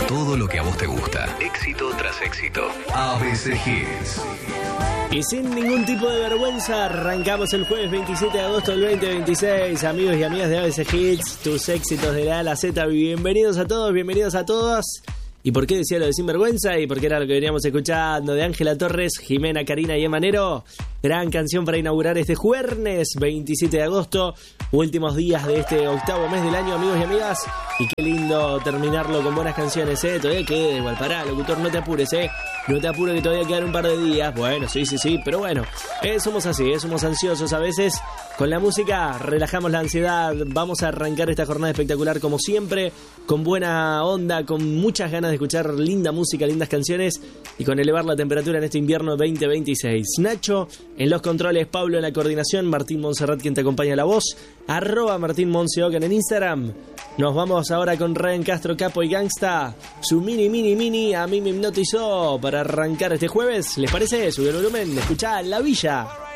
todo lo que a vos te gusta. Éxito tras éxito. ABC Hits. Y sin ningún tipo de vergüenza, arrancamos el jueves 27 de agosto del 2026. Amigos y amigas de ABC Hits, tus éxitos de la A a la Z. Bienvenidos a todos, bienvenidos a todas. ¿Y por qué decía lo de sinvergüenza? Y porque era lo que veníamos escuchando de Ángela Torres, Jimena, Karina y Emanero. Gran canción para inaugurar este jueves 27 de agosto. Últimos días de este octavo mes del año, amigos y amigas. Y qué lindo terminarlo con buenas canciones, ¿eh? Todavía queda igual, pará, locutor, no te apures, ¿eh? No te apures que todavía quedan un par de días. Bueno, sí, pero bueno, somos así, somos ansiosos a veces. Con la música relajamos la ansiedad. Vamos a arrancar esta jornada espectacular como siempre, con buena onda, con muchas ganas de escuchar linda música, lindas canciones y con elevar la temperatura en este invierno 2026. Nacho en los controles, Pablo en la coordinación, Martín Montserrat quien te acompaña a la voz, @Martín Monseocan en Instagram. Nos vamos ahora con Ryan Castro, Capo y Gangsta. Su mini a mí me hipnotizó para arrancar este jueves. ¿Les parece? Sube el volumen, escuchá La Villa.